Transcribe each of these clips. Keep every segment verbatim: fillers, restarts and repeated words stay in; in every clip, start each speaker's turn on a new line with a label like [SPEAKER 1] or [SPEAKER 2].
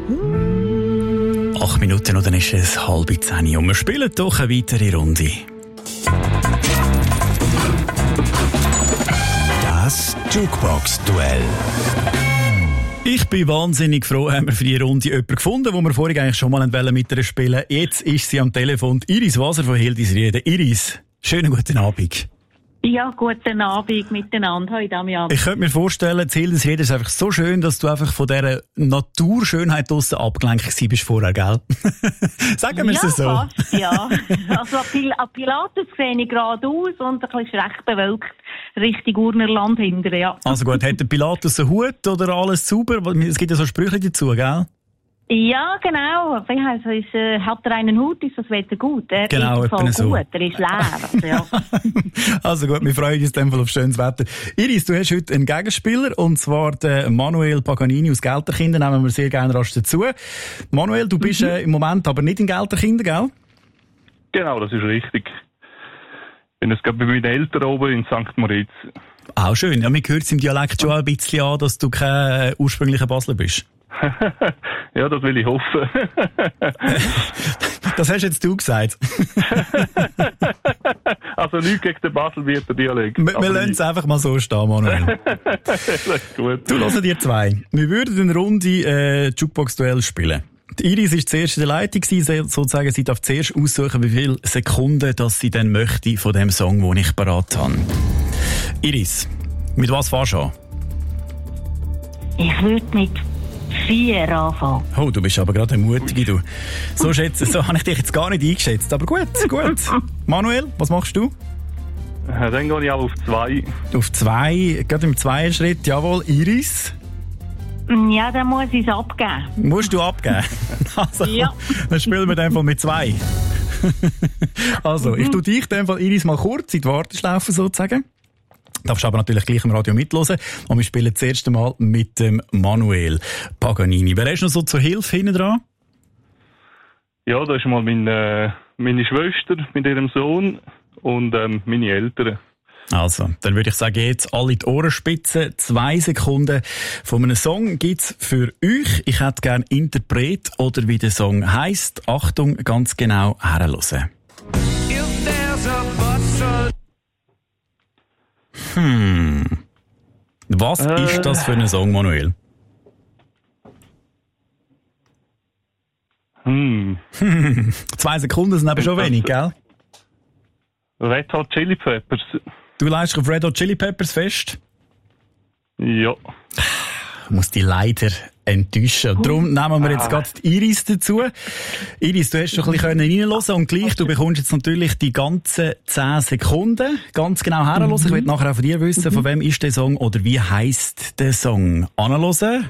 [SPEAKER 1] Acht Minuten und dann ist es halb zehn und wir spielen doch eine weitere Runde.
[SPEAKER 2] Das Jukebox-Duell.
[SPEAKER 1] Ich bin wahnsinnig froh, haben wir für diese Runde jemanden gefunden, wo wir vorhin eigentlich schon mal mit ihr spielen wollten. Jetzt ist sie am Telefon. Iris Waser von Hildisrieden. Iris, schönen guten Abend.
[SPEAKER 3] Ja, guten Abend miteinander. Hallo, Damian.
[SPEAKER 1] Ich könnte mir vorstellen, das Hildisrieden ist einfach so schön, dass du einfach von dieser Naturschönheit draussen abgelenkt bist vorher, gell? Sagen wir
[SPEAKER 3] ja,
[SPEAKER 1] es so.
[SPEAKER 3] Fast, ja, also an Pilatus sehe ich geradeaus und ein bisschen recht bewölkt Richtung Urnerland hinterher, ja. Also
[SPEAKER 1] gut, hat der Pilatus einen Hut oder alles sauber? Es gibt ja so Sprüche dazu, gell?
[SPEAKER 3] Ja, genau. Wie heisst es? Äh, hat er einen Hut, ist das Wetter gut. Er
[SPEAKER 1] genau,
[SPEAKER 3] ist voll
[SPEAKER 1] so.
[SPEAKER 3] gut, er ist leer. Also, ja.
[SPEAKER 1] Also gut, wir freuen uns dann auf schönes Wetter. Iris, du hast heute einen Gegenspieler, und zwar den Manuel Paganini aus Gelterkinden. Nehmen wir sehr gerne rasch dazu. Manuel, du bist mhm. äh, im Moment aber nicht in Gelterkinden, gell?
[SPEAKER 4] Genau, das ist richtig. Ich bin jetzt gerade bei meinen Eltern oben in Sankt Moritz.
[SPEAKER 1] Auch schön. Ja, mir hört es im Dialekt schon ein bisschen an, dass du kein ursprünglicher Basler bist.
[SPEAKER 4] Ja, das will ich hoffen.
[SPEAKER 1] Das hast jetzt du gesagt.
[SPEAKER 4] Also nichts gegen den Baselwieter Dialekt.
[SPEAKER 1] Wir, wir lassen es einfach mal so stehen, Manuel.
[SPEAKER 4] Das ist gut.
[SPEAKER 1] Du hörst dir zwei. Wir würden eine Runde äh, Jukebox-Duell spielen. Die Iris war zuerst in der Leitung, sozusagen. Sie darf zuerst aussuchen, wie viele Sekunden dass sie dann möchte von dem Song, den ich parat habe. Iris, mit was fährst du an?
[SPEAKER 3] Ich würde mit vier anfangen.
[SPEAKER 1] Oh, du bist aber gerade eine Mutige, du. So, schätze, so habe ich dich jetzt gar nicht eingeschätzt. Aber gut, gut. Manuel, was machst du?
[SPEAKER 4] Dann gehe ich auch auf zwei.
[SPEAKER 1] Auf zwei, gerade im zweiten Schritt. Jawohl, Iris?
[SPEAKER 3] Ja, dann muss ich es abgeben.
[SPEAKER 1] Musst du abgeben? Also,
[SPEAKER 3] ja.
[SPEAKER 1] Dann spielen wir in dem Fall mit zwei. Also, ich tue dich in dem Fall, Iris, mal kurz in die Warteschlaufe sozusagen. Darfst aber natürlich gleich im Radio mithören. Und wir spielen das erste Mal mit dem Manuel Paganini. Wer ist noch so zur Hilfe hinten dran?
[SPEAKER 4] Ja, da ist mal meine, meine Schwester mit ihrem Sohn und ähm, meine Eltern.
[SPEAKER 1] Also, dann würde ich sagen, jetzt alle die Ohrenspitzen. Zwei Sekunden von einem Song gibt's für euch. Ich hätte gerne Interpret oder wie der Song heisst. Achtung, ganz genau herhören. Hm. Was äh. ist das für ein Song, Manuel?
[SPEAKER 4] Hm.
[SPEAKER 1] Zwei Sekunden sind aber schon wenig, gell?
[SPEAKER 4] Red Hot Chili Peppers.
[SPEAKER 1] Du leistest auf Red Hot Chili Peppers fest?
[SPEAKER 4] Ja.
[SPEAKER 1] Ich muss dich leider enttäuschen. Und darum nehmen wir jetzt ah. gerade die Iris dazu. Iris, du hast schon ein bisschen reinhören und gleich, du bekommst jetzt natürlich die ganzen zehn Sekunden. Ganz genau herhören. Mhm. Ich will nachher auch von dir wissen, mhm. von wem ist der Song oder wie heisst der Song. Anhören.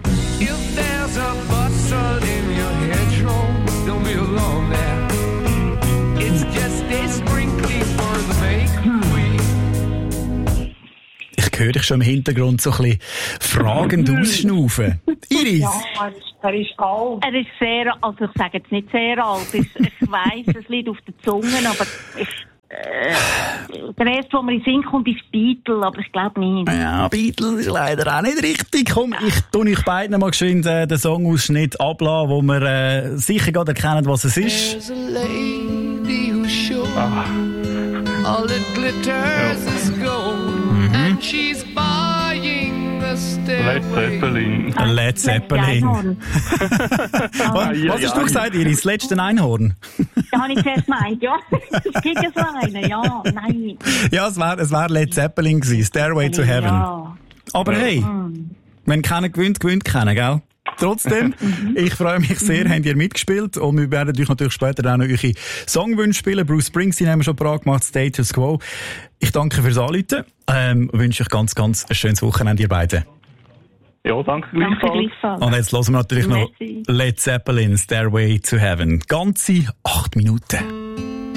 [SPEAKER 1] Ich höre dich schon im Hintergrund so ein bisschen fragend ausschnaufen. Iris?
[SPEAKER 3] Ja, er ist, er ist alt. Er ist sehr, also ich sage jetzt nicht sehr alt. Ich, ich weiss, es liegt auf der Zunge, aber ich, äh, der erste, der mir in den Sinn kommt, ist Beatle, aber ich glaube nicht.
[SPEAKER 1] Ja, Beatle ist leider auch nicht richtig. Komm, ich tue euch beiden mal geschwind äh, den Songausschnitt ablassen, wo wir äh, sicher gerade erkennen, was es ist.
[SPEAKER 5] There's a lady who's sure
[SPEAKER 4] Ah.
[SPEAKER 5] all it glitters is gold. And she's buying the
[SPEAKER 4] Led Zeppelin.
[SPEAKER 1] Led Zeppelin. was
[SPEAKER 4] ja,
[SPEAKER 1] hast
[SPEAKER 4] ja,
[SPEAKER 1] du gesagt, Iris? Das letzte Einhorn?
[SPEAKER 3] Da habe ich zuerst gemeint, ja. Ich kriege so einen, ja, nein.
[SPEAKER 1] Ja, es wäre es wär Led Zeppelin gewesen, Stairway to Heaven.
[SPEAKER 3] Ja.
[SPEAKER 1] Aber hey,
[SPEAKER 3] Mhm.
[SPEAKER 1] wenn keiner gewinnt, gewinnt keiner, gell? Trotzdem, ich freue mich sehr, habt ihr mitgespielt und wir werden euch natürlich später auch noch eure Songwünsche spielen. Bruce Springsteen haben wir schon parat gemacht, Status Quo. Ich danke fürs Anrufen, ähm, wünsche euch ganz, ganz ein schönes Wochenende, ihr beiden.
[SPEAKER 4] Ja, danke
[SPEAKER 3] Danke
[SPEAKER 4] gleichfalls.
[SPEAKER 3] gleichfalls.
[SPEAKER 1] Und jetzt hören wir natürlich noch
[SPEAKER 3] Merci.
[SPEAKER 1] Led Zeppelin, Stairway to Heaven. Ganze acht Minuten.